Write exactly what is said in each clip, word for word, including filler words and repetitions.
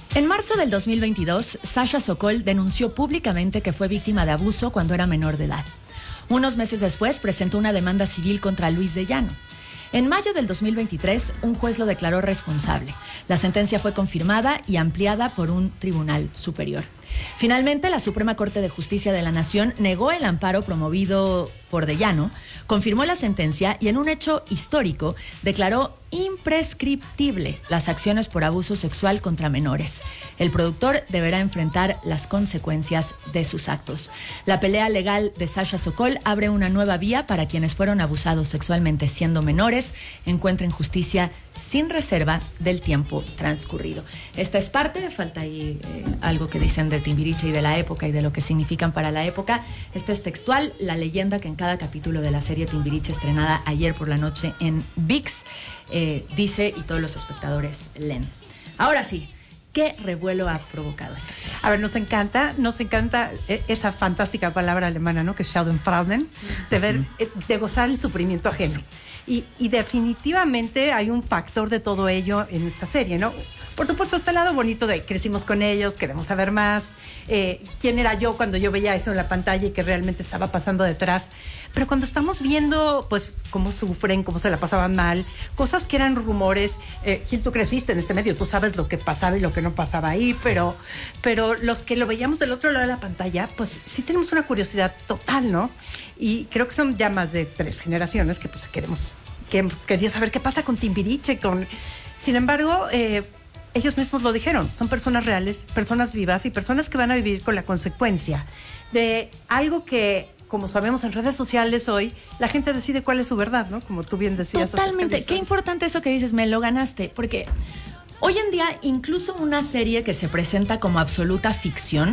En marzo del dos mil veintidós, Sasha Sokol denunció públicamente que fue víctima de abuso cuando era menor de edad. Unos meses después, presentó una demanda civil contra Luis de Llano. En mayo del dos mil veintitrés, un juez lo declaró responsable. La sentencia fue confirmada y ampliada por un tribunal superior. Finalmente, la Suprema Corte de Justicia de la Nación negó el amparo promovido por de Llano, confirmó la sentencia y en un hecho histórico declaró imprescriptible las acciones por abuso sexual contra menores. El productor deberá enfrentar las consecuencias de sus actos. La pelea legal de Sasha Sokol abre una nueva vía para quienes fueron abusados sexualmente siendo menores, encuentren justicia sin reserva del tiempo transcurrido. Esta es parte, falta ahí eh, algo que dicen de Timbiriche y de la época y de lo que significan para la época. Este es textual, la leyenda que en cada capítulo de la serie Timbiriche, estrenada ayer por la noche en ViX, eh, dice y todos los espectadores leen. Ahora sí, ¿qué revuelo ha provocado esta serie? A ver, nos encanta, nos encanta esa fantástica palabra alemana, ¿no? Que es Schadenfreude, de ver, de gozar el sufrimiento ajeno. Y, y definitivamente hay un factor de todo ello en esta serie, ¿no? Por supuesto, está el lado bonito de crecimos con ellos, queremos saber más, eh, quién era yo cuando yo veía eso en la pantalla y que realmente estaba pasando detrás. Pero cuando estamos viendo, pues, cómo sufren, cómo se la pasaban mal, cosas que eran rumores, eh, Gil, tú creciste en este medio, tú sabes lo que pasaba y lo que no pasaba ahí, pero, pero los que lo veíamos del otro lado de la pantalla, pues sí tenemos una curiosidad total, ¿no? Y creo que son ya más de tres generaciones que pues queremos, que quería saber qué pasa con Timbiriche, con... Sin embargo, eh, ellos mismos lo dijeron, son personas reales, personas vivas y personas que van a vivir con la consecuencia de algo que, como sabemos en redes sociales hoy, la gente decide cuál es su verdad, ¿no? Como tú bien decías. Totalmente, qué importante eso que dices, me lo ganaste, porque hoy en día incluso una serie que se presenta como absoluta ficción,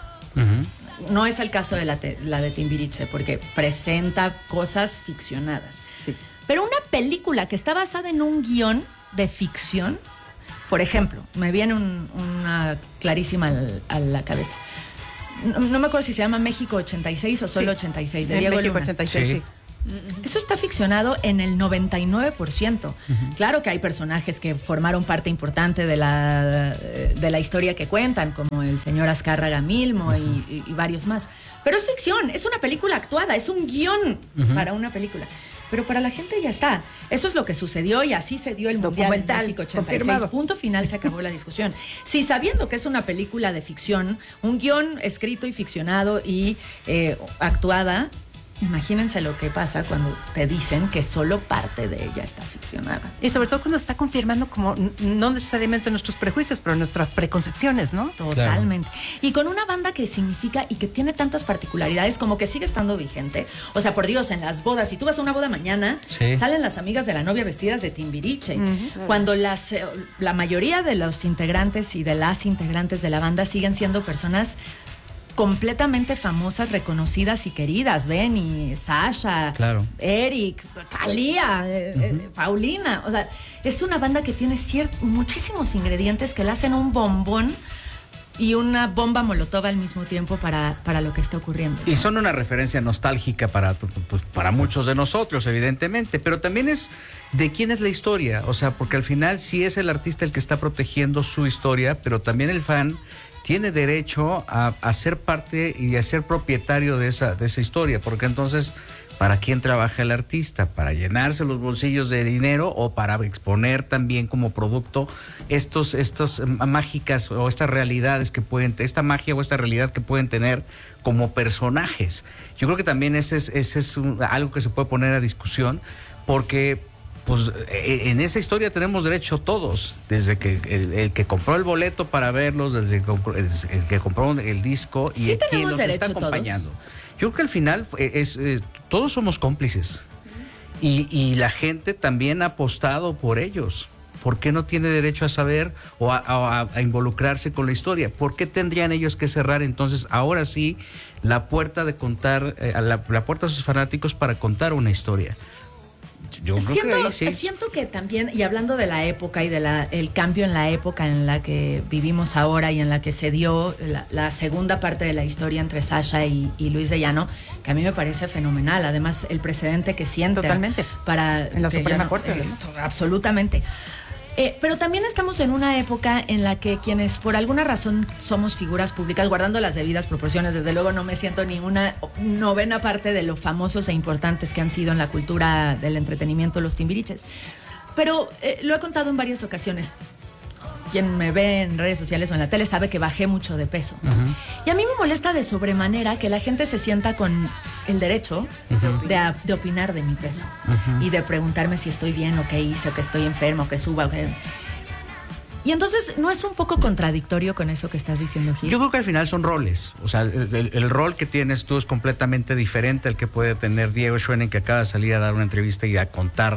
uh-huh. no es el caso de la, te, la de Timbiriche, porque presenta cosas ficcionadas. Sí. Pero una película que está basada en un guión de ficción, por ejemplo, me viene un, una clarísima al, a la cabeza. No, no me acuerdo si se llama México ochenta y seis o solo sí. ochenta y seis, de Diego México Luna. ochenta y seis, sí. sí. Eso está ficcionado en el noventa y nueve por ciento. Uh-huh. Claro que hay personajes que formaron parte importante de la, de la historia que cuentan, como el señor Azcárraga Milmo uh-huh. y, y, y varios más. Pero es ficción, es una película actuada, es un guión uh-huh. para una película. Pero para la gente ya está. Eso es lo que sucedió y así se dio el Mundial en México ochenta y seis. Confirmado. Punto final, se acabó la discusión. Si sabiendo que es una película de ficción, un guión escrito y ficcionado y eh, actuada, imagínense lo que pasa cuando te dicen que solo parte de ella está ficcionada. Y sobre todo cuando está confirmando como, no necesariamente nuestros prejuicios, pero nuestras preconcepciones, ¿no? Totalmente. Claro. Y con una banda que significa y que tiene tantas particularidades como que sigue estando vigente. O sea, por Dios, en las bodas, si tú vas a una boda mañana, sí. salen las amigas de la novia vestidas de Timbiriche. Uh-huh. Cuando las, la mayoría de los integrantes y de las integrantes de la banda siguen siendo personas completamente famosas, reconocidas y queridas. Benny, Sasha, claro. Eric, Thalía, eh, uh-huh. eh, Paulina. O sea, es una banda que tiene cier- muchísimos ingredientes que le hacen un bombón y una bomba molotov al mismo tiempo para, para lo que está ocurriendo, ¿no? Y son una referencia nostálgica para, pues, para muchos de nosotros, evidentemente, pero también es de quién es la historia. O sea, porque al final sí es el artista el que está protegiendo su historia, pero también el fan tiene derecho a, a ser parte y a ser propietario de esa, de esa historia, porque entonces, ¿para quién trabaja el artista? ¿Para llenarse los bolsillos de dinero o para exponer también como producto estos, estos mágicas o estas realidades que pueden, esta magia o esta realidad que pueden tener como personajes? Yo creo que también ese es, ese es un, algo que se puede poner a discusión, porque pues en esa historia tenemos derecho todos, desde que el, el que compró el boleto para verlos, desde el, el, el que compró el disco y sí el que nos está acompañando. Todos. Yo creo que al final es, es todos somos cómplices y, y la gente también ha apostado por ellos. ¿Por qué no tiene derecho a saber o a, a, a involucrarse con la historia? ¿Por qué tendrían ellos que cerrar entonces ahora sí la puerta de contar, eh, la, la puerta a sus fanáticos para contar una historia? Yo creo siento, que ahí sí. siento que también, y hablando de la época y de la el cambio en la época en la que vivimos ahora y en la que se dio la, la segunda parte de la historia entre Sasha y, y Luis de Llano, que a mí me parece fenomenal. Además, el precedente que siente totalmente para en la Suprema Corte, eh, absolutamente. Eh, pero también estamos en una época en la que quienes por alguna razón somos figuras públicas, guardando las debidas proporciones, desde luego no me siento ni una novena parte de lo famosos e importantes que han sido en la cultura del entretenimiento los Timbiriches. Pero eh, lo he contado en varias ocasiones. Quien me ve en redes sociales o en la tele sabe que bajé mucho de peso. Uh-huh. Y a mí me molesta de sobremanera que la gente se sienta con el derecho uh-huh. de, a, de opinar de mi peso. Uh-huh. Y de preguntarme si estoy bien o qué hice, o que estoy enfermo, o que suba. O que... Y entonces, ¿no es un poco contradictorio con eso que estás diciendo, Gil? Yo creo que al final son roles. O sea, el, el, el rol que tienes tú es completamente diferente al que puede tener Diego Schoening, que acaba de salir a dar una entrevista y a contar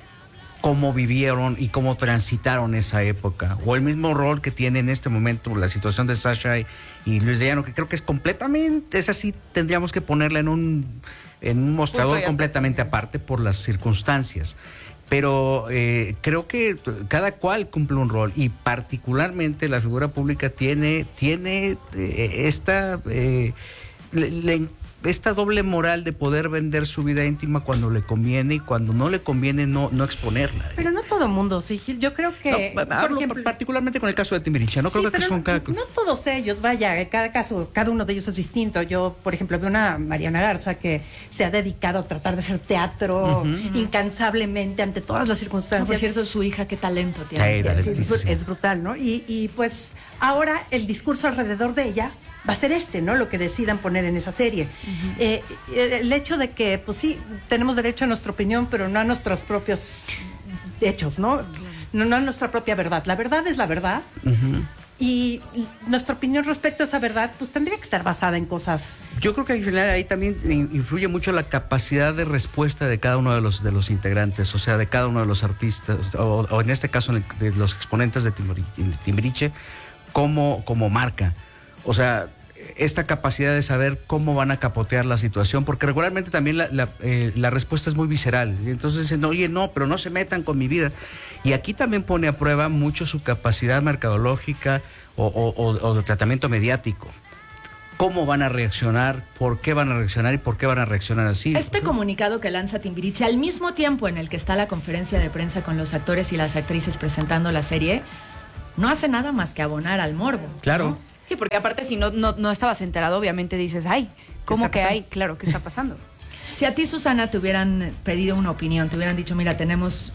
cómo vivieron y cómo transitaron esa época, o el mismo rol que tiene en este momento la situación de Sasha y, y Luis de Llano, que creo que es completamente, es así, tendríamos que ponerla en un, en un mostrador completamente aparte por las circunstancias. Pero eh, creo que cada cual cumple un rol, y particularmente la figura pública tiene, tiene eh, esta... Eh, le, le, esta doble moral de poder vender su vida íntima cuando le conviene y cuando no le conviene no, no exponerla. Pero no todo mundo, sí, Gil. Yo creo que... No, por hablo ejemplo, particularmente con el caso de Timbiriche, ¿no? Sí, creo que pero son no, cada... no todos ellos, vaya, cada caso, cada uno de ellos es distinto. Yo, por ejemplo, veo una Mariana Garza que se ha dedicado a tratar de hacer teatro uh-huh. incansablemente ante todas las circunstancias. No, por cierto, su hija, qué talento tiene. Sí, es, es, es brutal, ¿no? Y, y pues ahora el discurso alrededor de ella va a ser este, ¿no? Lo que decidan poner en esa serie. Uh-huh. eh, el hecho de que, pues sí, tenemos derecho a nuestra opinión, pero no a nuestros propios hechos, ¿no? Claro. No, no a nuestra propia verdad. La verdad es la verdad. Uh-huh. Y nuestra opinión respecto a esa verdad, pues tendría que estar basada en cosas... Yo creo que al final ahí también influye mucho la capacidad de respuesta de cada uno de los, de los integrantes, o sea, de cada uno de los artistas, o, o en este caso de los exponentes de Timbiriche, como, como marca. O sea, esta capacidad de saber cómo van a capotear la situación, porque regularmente también la, la, eh, la respuesta es muy visceral. Y entonces dicen, oye, no, pero no se metan con mi vida. Y aquí también pone a prueba mucho su capacidad mercadológica o, o, o, o de tratamiento mediático. ¿Cómo van a reaccionar? ¿Por qué van a reaccionar? ¿Y por qué van a reaccionar así? Este comunicado que lanza Timbiriche, al mismo tiempo en el que está la conferencia de prensa con los actores y las actrices presentando la serie, no hace nada más que abonar al morbo. Claro. ¿no? Sí, porque aparte si no, no, no estabas enterado, obviamente dices, ay, ¿cómo que hay? Claro, ¿qué está pasando? Si a ti, Susana, te hubieran pedido una opinión, te hubieran dicho, mira, tenemos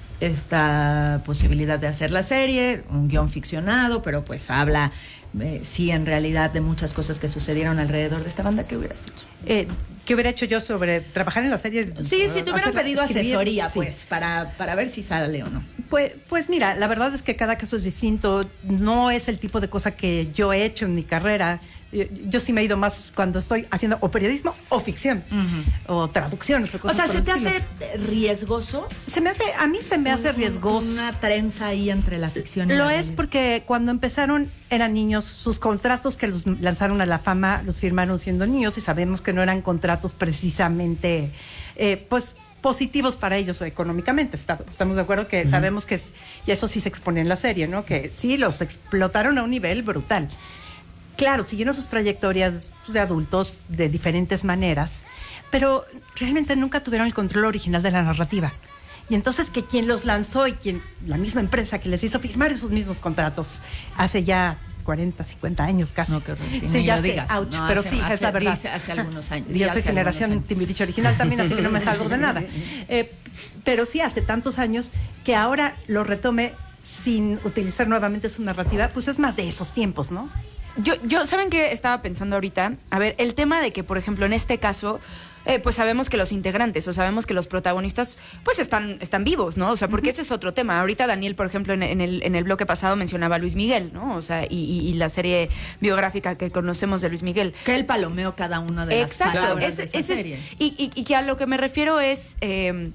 esta posibilidad de hacer la serie, un guión ficcionado, pero pues habla, eh, sí, en realidad, de muchas cosas que sucedieron alrededor de esta banda, ¿qué hubieras hecho? Eh, ¿Qué hubiera hecho yo sobre trabajar en la serie? Sí, si te hubieran pedido escribir, asesoría, sí. pues, para, para ver si sale o no. Pues, pues mira, la verdad es que cada caso es distinto. No es el tipo de cosa que yo he hecho en mi carrera. Yo, yo sí me he ido más cuando estoy haciendo o periodismo o ficción, uh-huh. o traducciones o cosas. O sea, ¿se te hace riesgoso? Se me hace, a mí se me hace riesgoso. Una trenza ahí entre la ficción y Lo la es realidad. porque cuando empezaron eran niños, sus contratos que los lanzaron a la fama los firmaron siendo niños y sabemos que no eran contratos precisamente, eh, pues, positivos para ellos económicamente. Estamos de acuerdo que uh-huh. sabemos que es, y eso sí se expone en la serie, ¿no? Que sí, los explotaron a un nivel brutal. Claro, siguieron sus trayectorias de adultos de diferentes maneras, pero realmente nunca tuvieron el control original de la narrativa. Y entonces que quien los lanzó y quien la misma empresa que les hizo firmar esos mismos contratos hace ya cuarenta, cincuenta años casi. No, qué horror. Sí, sí, no, ya sé, digas, ouch, no, pero hace, sí, hace, es la verdad. Hace, hace algunos años. Yo soy generación Timbiriche original también, así que no me salgo de nada. Eh, pero sí, hace tantos años que ahora lo retome sin utilizar nuevamente su narrativa, pues es más de esos tiempos, ¿no? Yo, yo, ¿saben qué estaba pensando ahorita? A ver, el tema de que, por ejemplo, en este caso, eh, pues sabemos que los integrantes o sabemos que los protagonistas, pues están, están vivos, ¿no? O sea, porque uh-huh. ese es otro tema. Ahorita Daniel, por ejemplo, en, en, el, en el bloque pasado mencionaba a Luis Miguel, ¿no? O sea, y, y, y la serie biográfica que conocemos de Luis Miguel. Que él palomeó cada una de Exacto, las palabras ese, de esa ese serie. Es, y, y, y que a lo que me refiero es... Eh,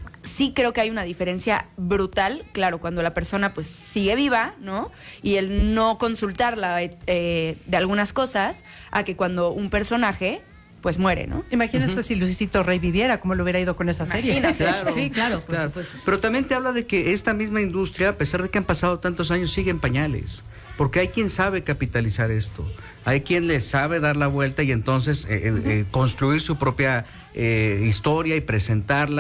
sí creo que hay una diferencia brutal, claro, cuando la persona pues sigue viva, ¿no? Y el no consultarla eh, de algunas cosas, a que cuando un personaje pues muere, ¿no? Imagínense uh-huh. si Luisito Rey viviera, cómo le hubiera ido con esa serie. Claro, sí, claro, por claro. supuesto. Pero también te habla de que esta misma industria, a pesar de que han pasado tantos años, sigue en pañales. Porque hay quien sabe capitalizar esto, hay quien le sabe dar la vuelta y entonces eh, uh-huh. eh, construir su propia eh, historia y presentarla.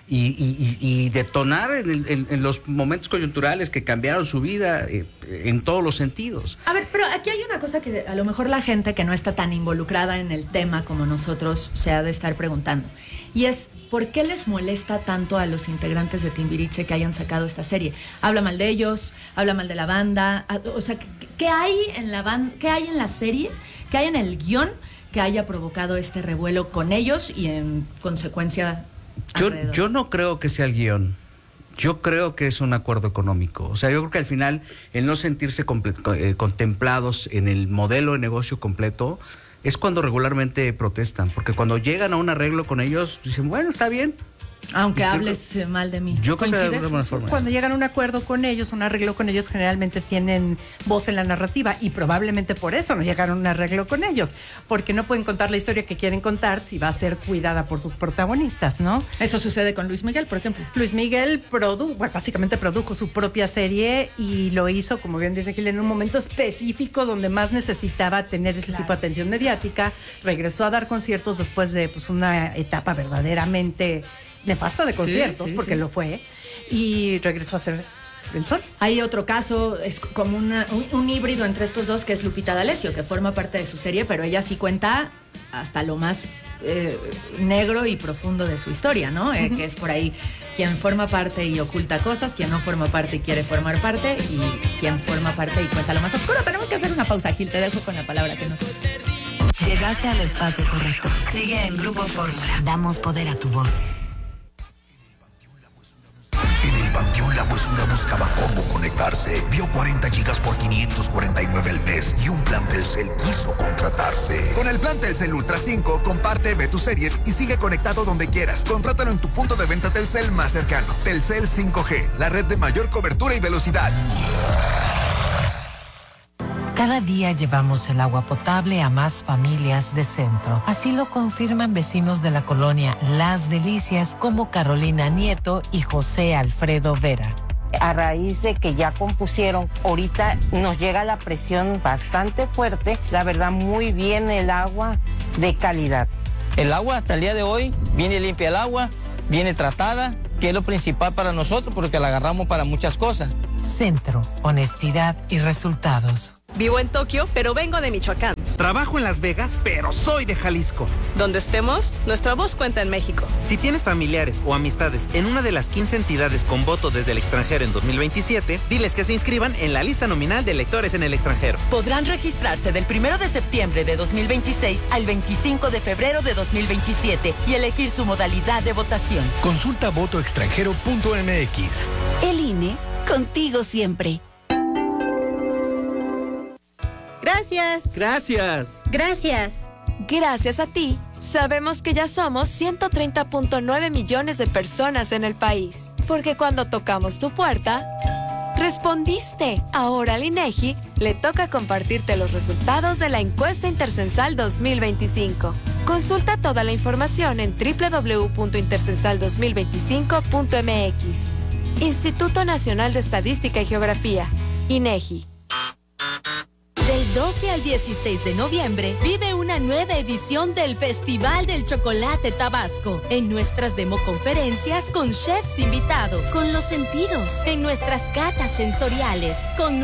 y, y, y detonar en, el, en, en los momentos coyunturales que cambiaron su vida eh, en todos los sentidos. A ver, pero aquí hay una cosa que a lo mejor la gente que no está tan involucrada en el tema como nosotros se ha de estar preguntando. Y es, ¿por qué les molesta tanto a los integrantes de Timbiriche que hayan sacado esta serie? Habla mal de ellos, habla mal de la banda. O sea, ¿qué hay en la banda, qué hay en la serie, qué hay en el guión que haya provocado este revuelo con ellos y en consecuencia Yo, alrededor? yo no creo que sea el guión. Yo creo que es un acuerdo económico. O sea, yo creo que al final el no sentirse comple- eh, contemplados en el modelo de negocio completo es cuando regularmente protestan. Porque cuando llegan a un arreglo con ellos, dicen, bueno, está bien. Aunque Yo hables creo- eh, mal de mí. Yo creo que de ¿Coincides? alguna forma. Cuando llegan a un acuerdo con ellos, un arreglo con ellos, generalmente tienen voz en la narrativa y probablemente por eso no llegaron a un arreglo con ellos, porque no pueden contar la historia que quieren contar si va a ser cuidada por sus protagonistas, ¿no? Eso sucede con Luis Miguel, por ejemplo. Luis Miguel produ bueno, básicamente produjo su propia serie y lo hizo, como bien dice Gil, en un momento específico donde más necesitaba tener ese Claro. tipo de atención mediática. Regresó a dar conciertos después de pues, una etapa verdaderamente nefasta de conciertos, sí, porque sí. lo fue, y regresó a ser el Sol. Hay otro caso, es como una, un, un híbrido entre estos dos, que es Lupita D'Alessio, que forma parte de su serie, pero ella sí cuenta hasta lo más eh, negro y profundo de su historia, ¿no? Eh, Ujú. que es por ahí quien forma parte y oculta cosas, quien no forma parte y quiere formar parte, y quien forma parte y cuenta lo más oscuro. Tenemos que hacer una pausa, Gil, te dejo con la palabra que nos... Llegaste al espacio correcto. Sigue en Grupo Fórmula. Damos poder a tu voz. En el Panteón La Huesura buscaba cómo conectarse. Vio cuarenta gigas por quinientos cuarenta y nueve al mes y un plan Telcel quiso contratarse. Con el plan Telcel Ultra cinco, comparte, ve tus series y sigue conectado donde quieras. Contrátalo en tu punto de venta Telcel más cercano. Telcel cinco G, la red de mayor cobertura y velocidad. Cada día llevamos el agua potable a más familias de Centro. Así lo confirman vecinos de la colonia Las Delicias como Carolina Nieto y José Alfredo Vera. A raíz de que ya compusieron, ahorita nos llega la presión bastante fuerte, la verdad muy bien el agua de calidad. El agua hasta el día de hoy viene limpia el agua, viene tratada, que es lo principal para nosotros porque la agarramos para muchas cosas. Centro, honestidad y resultados. Vivo en Tokio, pero vengo de Michoacán. Trabajo en Las Vegas, pero soy de Jalisco. Donde estemos, nuestra voz cuenta en México. Si tienes familiares o amistades en una de las quince entidades con voto desde el extranjero en dos mil veintisiete, diles que se inscriban en la lista nominal de electores en el extranjero. Podrán registrarse del primero de septiembre de dos mil veintiséis al veinticinco de febrero de dos mil veintisiete y elegir su modalidad de votación. Consulta voto extranjero punto m x. El I N E, contigo siempre. Gracias. Gracias. Gracias. Gracias a ti, sabemos que ya somos ciento treinta punto nueve millones de personas en el país. Porque cuando tocamos tu puerta, respondiste. Ahora al INEGI le toca compartirte los resultados de la encuesta intercensal dos mil veinticinco. Consulta toda la información en doble u doble u doble u punto intercensal dos mil veinticinco punto m x. Instituto Nacional de Estadística y Geografía, INEGI. Del doce al dieciséis de noviembre, vive una nueva edición del Festival del Chocolate Tabasco. En nuestras democonferencias con chefs invitados, con los sentidos, en nuestras catas sensoriales, con